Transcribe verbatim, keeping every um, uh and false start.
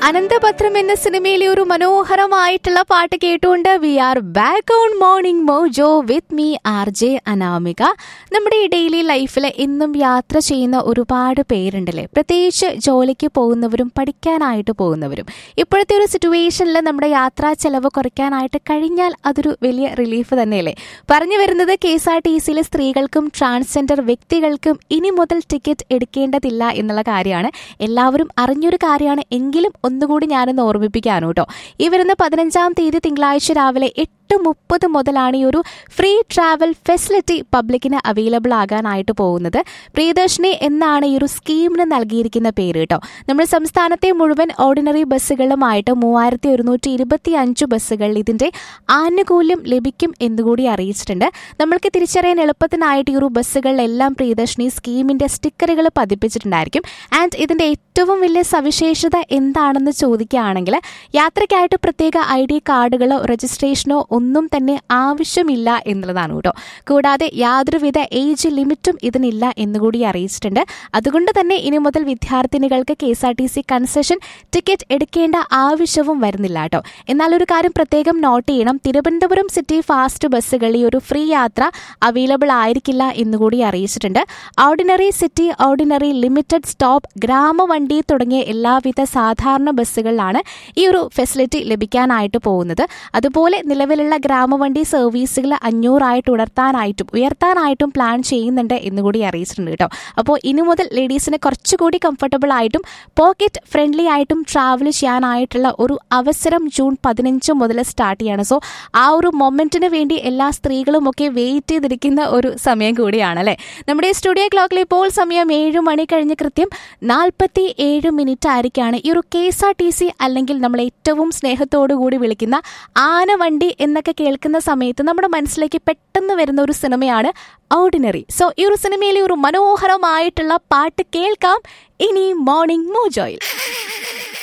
അനന്തപത്രം എന്ന സിനിമയിലെ ഒരു മനോഹരമായിട്ടുള്ള പാട്ട് കേട്ടുകൊണ്ട് V are back on morning mojo with me R J Anamika. നമ്മുടെ ഡെയിലി ലൈഫിൽ എന്നും യാത്ര ചെയ്യുന്ന ഒരുപാട് പേരുണ്ടല്ലേ, പ്രത്യേകിച്ച് ജോലിക്ക് പോകുന്നവരും പഠിക്കാനായിട്ട് പോകുന്നവരും. ഇപ്പോഴത്തെ ഒരു സിറ്റുവേഷനിൽ നമ്മുടെ യാത്രാ ചെലവ് കുറയ്ക്കാനായിട്ട് കഴിഞ്ഞാൽ അതൊരു വലിയ റിലീഫ് തന്നെയല്ലേ. പറഞ്ഞു വരുന്നത് കെ എസ് ആർ ടി സിയിലെ സ്ത്രീകൾക്കും ട്രാൻസ്ജെൻഡർ വ്യക്തികൾക്കും ഇനി മുതൽ ടിക്കറ്റ് എടുക്കേണ്ടതില്ല എന്നുള്ള കാര്യമാണ്. എല്ലാവരും അറിഞ്ഞൊരു കാര്യമാണ്, എങ്കിലും ഒന്നുകൂടി ഞാനൊന്ന് ഓർമ്മിപ്പിക്കാനോ കേട്ടോ. ഈ വരുന്ന പതിനഞ്ചാം തീയതി തിങ്കളാഴ്ച രാവിലെ എട്ട് മുപ്പത് മുതലാണ് ഈ ഒരു ഫ്രീ ട്രാവൽ ഫെസിലിറ്റി പബ്ലിക്കിന് അവൈലബിൾ ആകാനായിട്ട് പോകുന്നത്. പ്രിയദർശിനി എന്നാണ് ഈ ഒരു സ്കീമിന് നൽകിയിരിക്കുന്ന പേര് കേട്ടോ. നമ്മുടെ സംസ്ഥാനത്തെ മുഴുവൻ ഓർഡിനറി ബസ്സുകളുമായിട്ട് മൂവായിരത്തി ഒരുന്നൂറ്റി ഇരുപത്തി അഞ്ച് ബസ്സുകളിൽ ഇതിന്റെ ആനുകൂല്യം ലഭിക്കും എന്നുകൂടി അറിയിച്ചിട്ടുണ്ട്. നമ്മൾക്ക് തിരിച്ചറിയാൻ എളുപ്പത്തിനായിട്ട് ഈ ഒരു ബസ്സുകളിലെല്ലാം പ്രിയദർശിനി സ്കീമിന്റെ സ്റ്റിക്കറുകൾ പതിപ്പിച്ചിട്ടുണ്ടായിരിക്കും. ആൻഡ് ഇതിന്റെ ഏറ്റവും വലിയ സവിശേഷത എന്താണെന്ന് ചോദിക്കുകയാണെങ്കിൽ, യാത്രയ്ക്കായിട്ട് പ്രത്യേക ഐ ഡി കാർഡുകളോ രജിസ്ട്രേഷനോ ഒന്നും തന്നെ ആവശ്യമില്ല എന്നുള്ളതാണ് കേട്ടോ. കൂടാതെ യാതൊരുവിധ ഏജ് ലിമിറ്റും ഇതിനില്ല എന്നുകൂടി അറിയിച്ചിട്ടുണ്ട്. അതുകൊണ്ട് തന്നെ ഇനി മുതൽ വിദ്യാർത്ഥിനികൾക്ക് K S R T C concession ticket എടുക്കേണ്ട ആവശ്യവും വരുന്നില്ല കേട്ടോ. എന്നാൽ ഒരു കാര്യം പ്രത്യേകം നോട്ട് ചെയ്യണം, തിരുവനന്തപുരം സിറ്റി ഫാസ്റ്റ് ബസ്സുകളിൽ ഈ ഒരു ഫ്രീ യാത്ര അവൈലബിൾ ആയിരിക്കില്ല എന്നുകൂടി അറിയിച്ചിട്ടുണ്ട്. Ordinary city, ordinary limited stop, ഗ്രാമവണ്ടി തുടങ്ങിയ എല്ലാവിധ സാധാരണ ബസ്സുകളിലാണ് ഈ ഒരു ഫെസിലിറ്റി ലഭിക്കാനായിട്ട് പോകുന്നത്. അതുപോലെ നിലവിലുള്ള ഗ്രാമവണ്ടി സർവീസുകൾ അഞ്ഞൂറായിട്ട് ഉയർത്താനായിട്ടും ഉയർത്താനായിട്ടും പ്ലാൻ ചെയ്യുന്നുണ്ട് എന്നുകൂടി അറിയിച്ചിട്ടുണ്ട് കേട്ടോ. അപ്പോൾ ഇനി മുതൽ ലേഡീസിന് കുറച്ചുകൂടി കംഫർട്ടബിൾ ആയിട്ടും പോക്കറ്റ് ഫ്രണ്ട്ലി ആയിട്ടും ട്രാവൽ ചെയ്യാനായിട്ടുള്ള ഒരു അവസരം ജൂൺ പതിനഞ്ച് മുതൽ സ്റ്റാർട്ട് ചെയ്യാണ്. സോ ആ ഒരു മൊമെന്റിന് വേണ്ടി എല്ലാ സ്ത്രീകളും ഒക്കെ വെയിറ്റ് ചെയ്തിരിക്കുന്ന ഒരു സമയം കൂടിയാണ് അല്ലേ. നമ്മുടെ സ്റ്റുഡിയോ ക്ലോക്കിൽ ഇപ്പോൾ സമയം ഏഴ് മണി കഴിഞ്ഞ് കൃത്യം നാൽപ്പത്തി ഏഴ് മിനിറ്റ് ആയിരിക്കാണ്. ഈ ഒരു K S R T C അല്ലെങ്കിൽ നമ്മൾ ഏറ്റവും സ്നേഹത്തോടു കൂടി വിളിക്കുന്ന ആനവണ്ടി എന്നൊക്കെ കേൾക്കുന്ന സമയത്ത് നമ്മുടെ മനസ്സിലേക്ക് പെട്ടെന്ന് വരുന്ന ഒരു സിനിമയാണ് ഓർഡിനറി. സോ ഈ ഒരു സിനിമയിലെ ഒരു മനോഹരമായിട്ടുള്ള പാട്ട് കേൾക്കാം ഇനി മോർണിംഗ് മോജോയിൽ.